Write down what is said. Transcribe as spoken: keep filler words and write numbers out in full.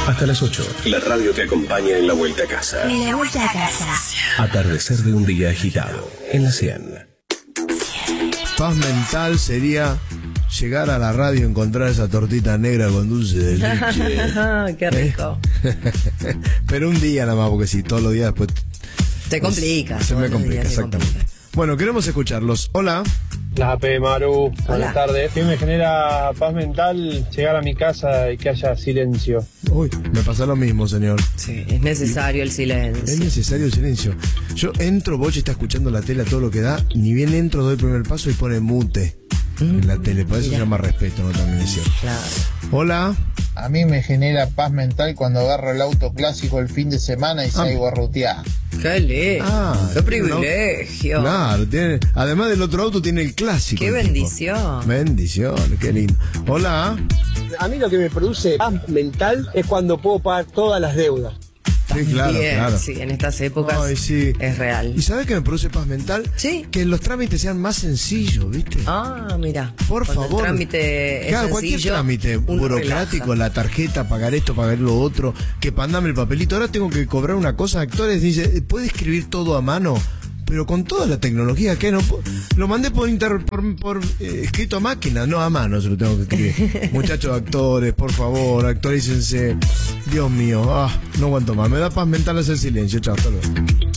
Hasta las ocho. La radio te acompaña en la vuelta a casa. En la vuelta a casa. Atardecer de un día agitado. En la cien. Paz mental sería llegar a la radio y encontrar esa tortita negra con dulce de leche. Qué rico. ¿Eh? Pero un día nada más, porque si todos los días después... Te complica. Se me complica, se exactamente. complica. Bueno, queremos escucharlos. Hola. La P, Maru. Buenas tardes. ¿Qué me genera paz mental? Llegar a mi casa y que haya silencio. Uy, me pasa lo mismo, señor. Sí, es necesario el silencio. Es necesario el silencio. Yo entro, Boche está escuchando la tele a todo lo que da, ni bien entro, doy el primer paso y pone mute mm, en la tele. Por eso mira. se llama respeto, ¿no? También es cierto. Claro. Hola. A mí me genera paz mental cuando agarro el auto clásico el fin de semana y salgo a rutear. Qué lindo. Ah, qué privilegio. Claro, tiene, además del otro auto tiene el clásico. Qué el bendición. tipo. Bendición, qué lindo. Hola. A mí lo que me produce paz mental es cuando puedo pagar todas las deudas. Sí, claro, Bien, claro. sí, en estas épocas Ay, sí. es real. ¿Y sabes qué me produce paz mental? Sí. Que los trámites sean más sencillos, ¿viste? Ah, mira. Por Cuando favor. el trámite es Claro, cualquier sencillo, trámite uno burocrático, relaja. la tarjeta, pagar esto, pagar lo otro, que mandame el papelito. Ahora tengo que cobrar una cosa. Actores dice, ¿puede escribir todo a mano? Pero con toda la tecnología que no po- lo mandé por inter, por, por eh, escrito a máquina, no a mano se lo tengo que escribir. Muchachos actores, por favor, actualícense. Dios mío, ah, no aguanto más. Me da paz mental hacer silencio. Chao, hasta luego.